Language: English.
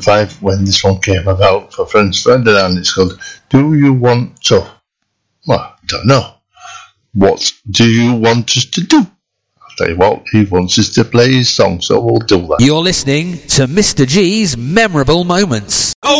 2005 when this one came about for Franz Ferdinand. It's called Do You Want To? Well, I don't know. What do you want us to do? I'll tell you what, he wants us to play his song, so we'll do that. You're listening to Mr. G's Memorable Moments.